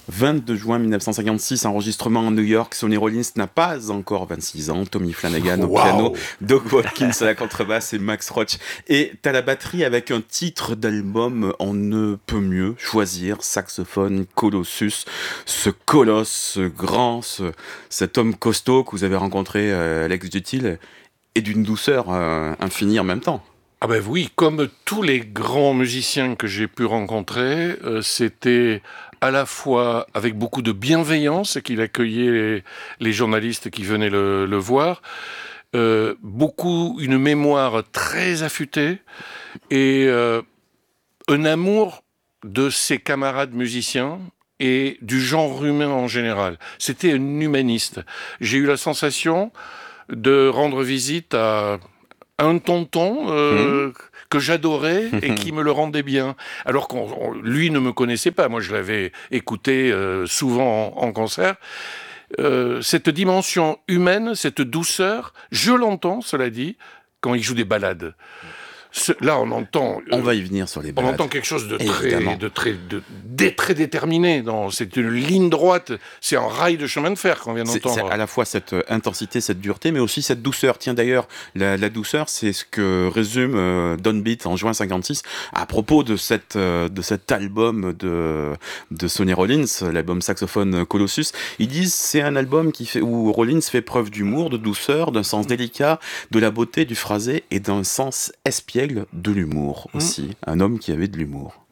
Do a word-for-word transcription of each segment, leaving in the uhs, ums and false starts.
vingt-deux juin mille neuf cent cinquante-six, enregistrement à New York. Sonny Rollins n'a pas encore vingt-six ans. Tommy Flanagan au Wow. piano, Doug Watkins à la contrebasse et Max Roach est à la batterie avec un titre d'album On ne peut mieux choisir. Saxophone Colossus, ce colosse, ce grand, ce, cet homme costaud que vous avez rencontré, euh, Alex Dutil, est d'une douceur euh, infinie en même temps. Ah ben oui, comme tous les grands musiciens que j'ai pu rencontrer, euh, c'était à la fois avec beaucoup de bienveillance qu'il accueillait les, les journalistes qui venaient le, le voir, euh, beaucoup une mémoire très affûtée et euh, un amour de ses camarades musiciens et du genre humain en général. C'était un humaniste. J'ai eu la sensation de rendre visite à un tonton euh, mmh. que j'adorais et qui me le rendait bien. Alors qu'on on, lui ne me connaissait pas. Moi, je l'avais écouté euh, souvent en, en concert. Euh, cette dimension humaine, cette douceur, je l'entends, cela dit, quand il joue des ballades. Ce, là, on entend. Euh, on va y venir sur les ballades. On entend quelque chose de très, de très, de, de très déterminé. Non, c'est une ligne droite. C'est un rail de chemin de fer qu'on vient d'entendre. C'est, c'est à la fois cette intensité, cette dureté, mais aussi cette douceur. Tiens, d'ailleurs, la, la douceur, c'est ce que résume euh, Downbeat en juin cinquante-six à propos de cette, euh, de cet album de de Sonny Rollins, l'album Saxophone Colossus. Ils disent c'est un album qui fait où Rollins fait preuve d'humour, de douceur, d'un sens délicat, de la beauté du phrasé et d'un sens espiègle de l'humour aussi. Mmh. Un homme qui avait de l'humour.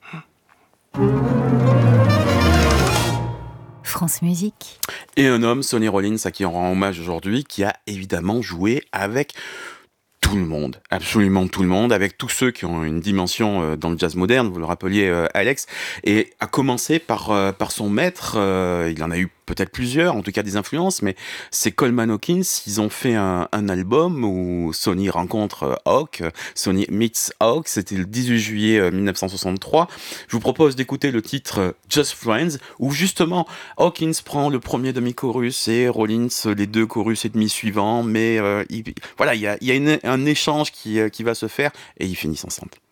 France Musique. Et un homme, Sonny Rollins, à qui on rend hommage aujourd'hui, qui a évidemment joué avec tout le monde, absolument tout le monde, avec tous ceux qui ont une dimension euh, dans le jazz moderne, vous le rappeliez euh, Alex, et a commencé par, euh, par son maître, euh, il en a eu peut-être plusieurs, en tout cas des influences, mais c'est Coleman Hawkins. Ils ont fait un, un album où Sonny rencontre Hawk, Sonny meets Hawk, c'était le dix-huit juillet mille neuf cent soixante-trois. Je vous propose d'écouter le titre Just Friends, où justement Hawkins prend le premier demi-chorus et Rollins les deux chorus et demi suivants, mais euh, il, voilà, il y a, il y a une, un échange qui, qui va se faire et ils finissent ensemble.